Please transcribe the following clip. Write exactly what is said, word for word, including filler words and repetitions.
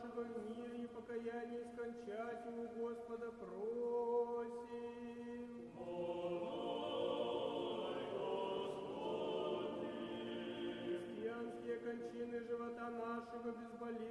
нашего в мире и покаяние скончать у Господа просим. Помилуй, Господи. Христианские кончины живота нашего безболезненно